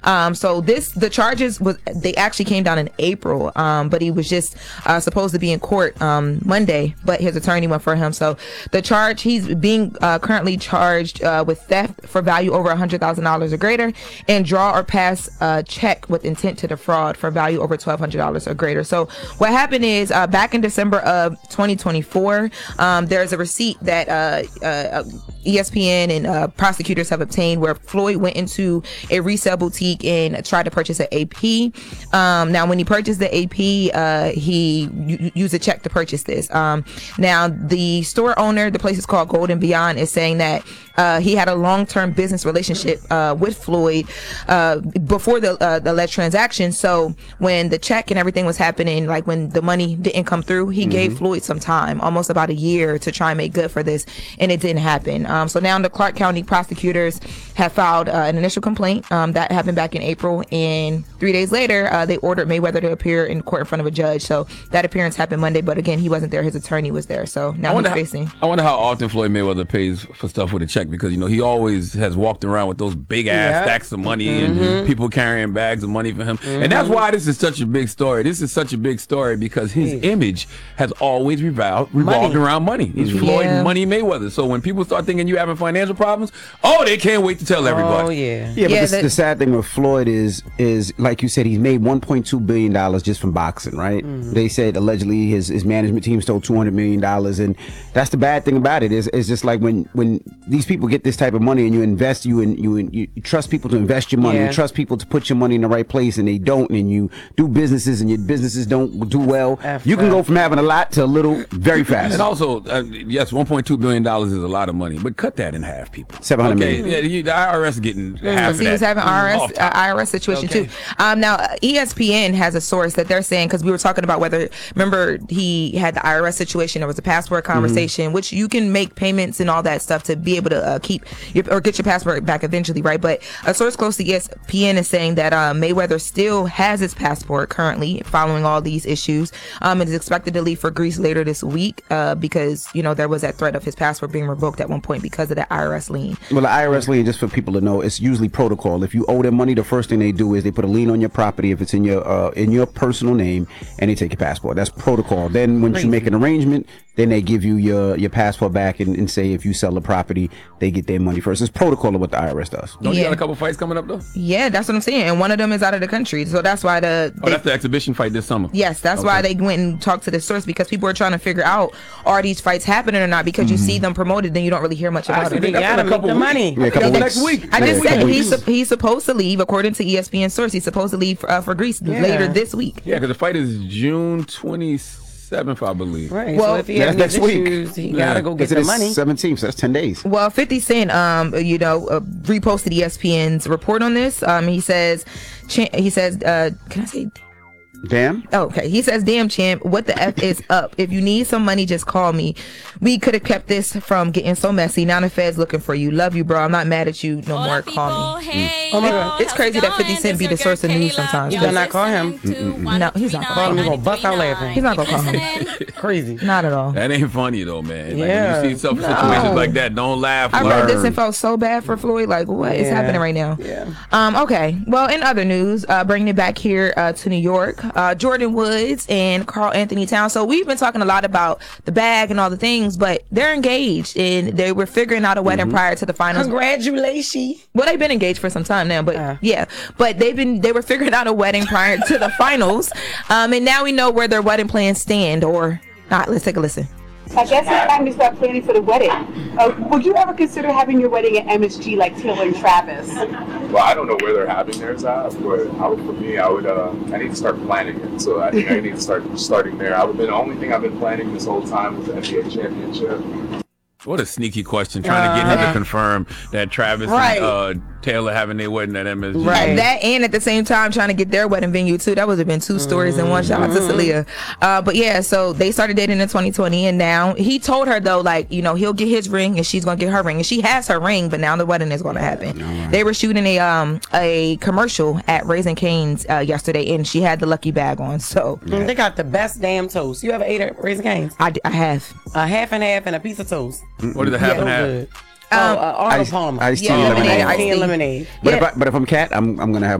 So the charges they actually came down in April, but he was just supposed to be in court Monday, but his attorney went for him. So he's being currently charged with theft for value over $100,000 or greater, and draw or pass a check with intent to defraud for value over $1,200 or greater. So what happened is back in December of 2024, there's a receipt that ESPN and prosecutors have obtained where Floyd went into a resale boutique and tried to purchase an AP. Now, when he purchased the AP, he used a check to purchase this. Now, the store owner, the place is called Golden Beyond, is saying that he had a long-term business relationship with Floyd before the alleged transaction. So when the check and everything was happening, like when the money didn't come through, he gave Floyd some time, almost about a year, to try and make good for this, and it didn't happen. So now the Clark County prosecutors have filed an initial complaint that happened back in April, and 3 days later they ordered Mayweather to appear in court in front of a judge. So that appearance happened Monday, but again, he wasn't there. His attorney was there. So now he's facing. I wonder how often Floyd Mayweather pays for stuff with a check, because he always has walked around with those big ass stacks of money and people carrying bags of money for him. And that's why this is such a big story. This is such a big story because his image has always revolved around money. He's Floyd Money Mayweather. So when people start thinking you having financial problems, they can't wait to tell everybody. Oh yeah. But the sad thing with Floyd is like you said, he's made $1.2 billion just from boxing, right? They said allegedly his management team stole $200 million, and that's the bad thing about it. It's just like when these people get this type of money and you invest, you trust people to invest your money, you trust people to put your money in the right place, and they don't, and you do businesses and your businesses don't do well. You can go from having a lot to a little very fast. And also, yes, $1.2 billion is a lot of money, but cut that in half, people. $700 million. Yeah, the IRS is getting half of that. He was having IRS situation too. Now, ESPN has a source that they're saying, because we were talking about remember he had the IRS situation, there was a passport conversation, which you can make payments and all that stuff to be able to keep or get your passport back eventually, right? But a source close to ESPN is saying that Mayweather still has his passport currently following all these issues, and is expected to leave for Greece later this week because there was that threat of his passport being revoked at one point because of the IRS lien. Well, the IRS lien, just for people to know, it's usually protocol. If you owe them money, the first thing they do is they put a lien on your property if it's in your personal name, and they take your passport. That's protocol. Then once you make an arrangement, then they give you your passport back and say if you sell the property, they get their money first. It's protocol of what the IRS does. Don't you got a couple fights coming up though? Yeah, that's what I'm saying. And one of them is out of the country. So that's why that's the exhibition fight this summer. Yes, that's why they went and talked to the source, because people are trying to figure out, are these fights happening or not? Because you see them promoted, then you don't really hear much about it. They gotta make the money. Yeah, next week. I just said he's supposed to leave, according to ESPN source. He's supposed to leave for Greece later this week. Yeah, because the fight is June 27th, I believe. Right. Well, so if he has next issues, he gotta go get the money. 17th, so that's 10 days. Well, 50 Cent, reposted ESPN's report on this. He says, can I say? Damn. Oh, okay. He says, damn, champ, what the F is up? If you need some money, just call me. We could have kept this from getting so messy. Now the Fed's looking for you. Love you, bro. I'm not mad at you no more. Call me. Hey, Oh my God. It's crazy that 50 Cent be the source of news sometimes. You better not call him. No, he's not Call him, he's gonna bust out laughing. He's not gonna call him. Crazy. Not at all. That ain't funny though, man. Yeah. Like, when you see situations like that, don't laugh. I read this and felt so bad for Floyd. Like, what is happening right now? Yeah. Okay. Well, in other news, bringing it back here to New York, Jordan Woods and Carl Anthony Towns. So we've been talking a lot about the bag and all the things, but they're engaged and they were figuring out a wedding prior to the finals. Congratulations. Well, they've been engaged for some time now, but but they were figuring out a wedding prior to the finals, and now we know where their wedding plans stand or not. Let's take a listen. I guess it's time to start planning for the wedding. Would you ever consider having your wedding at MSG like Taylor and Travis? Well, I don't know where they're having theirs at, but I need to start planning it. So I think I need to starting there. The only thing I've been planning this whole time was the NBA championship. What a sneaky question, trying to get him to confirm that Travis and Taylor having their wedding at MSG. Right. That, and at the same time trying to get their wedding venue too. That would have been two stories in one. Shout out to Celia. But yeah, so they started dating in 2020, and now he told her though, like, he'll get his ring and she's gonna get her ring, and she has her ring, but now the wedding is gonna happen. They were shooting a commercial at Raising Cane's yesterday, and she had the lucky bag on. So they got the best damn toast. You ever ate at Raising Cane's? I have a half and half and a piece of toast. What is a half and half? Arnold Palmer. Iced tea and lemonade. Iced tea and lemonade. But if I'm Cat, I'm gonna have